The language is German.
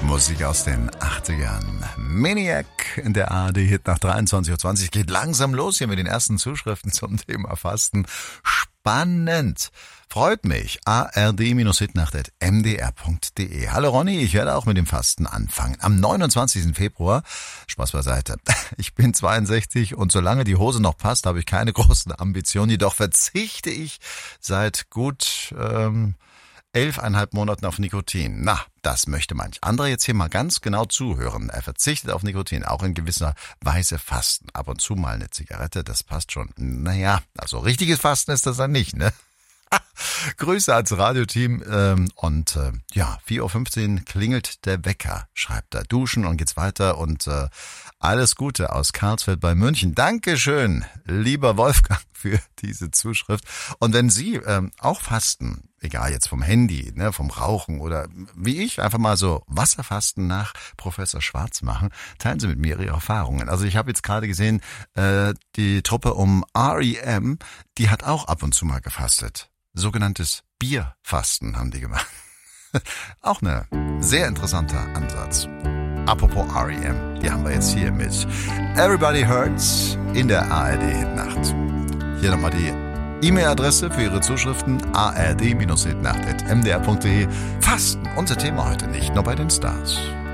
Musik aus den 80ern. Maniac in der ARD-Hit nach 23.20 Uhr. Geht langsam los hier mit den ersten Zuschriften zum Thema Fasten. Spannend. Freut mich. ard-hitnacht@mdr.de. Hallo Ronny, ich werde auch mit dem Fasten anfangen. Am 29. Februar, Spaß beiseite, ich bin 62 und solange die Hose noch passt, habe ich keine großen Ambitionen. Jedoch verzichte ich seit gut 11,5 Monaten auf Nikotin. Na, das möchte manch anderer jetzt hier mal ganz genau zuhören. Er verzichtet auf Nikotin, auch in gewisser Weise Fasten. Ab und zu mal eine Zigarette, das passt schon. Naja, also richtiges Fasten ist das dann nicht, ne? Grüße ans Radioteam und 4.15 Uhr klingelt der Wecker, schreibt er. Duschen und geht's weiter und alles Gute aus Karlsfeld bei München. Dankeschön, lieber Wolfgang, für diese Zuschrift. Und wenn Sie auch fasten, egal jetzt vom Handy, ne, vom Rauchen oder wie ich, einfach mal so Wasserfasten nach Professor Schwarz machen, teilen Sie mit mir Ihre Erfahrungen. Also ich habe jetzt gerade gesehen, die Truppe um R.E.M., die hat auch ab und zu mal gefastet. Sogenanntes Bierfasten haben die gemacht. Auch ein sehr interessanter Ansatz. Apropos R.E.M., die haben wir jetzt hier mit Everybody Hurts in der ARD-Hitnacht. Hier nochmal die E-Mail-Adresse für Ihre Zuschriften ard-hitnacht@mdr.de. Fasten, unser Thema heute nicht nur bei den Stars.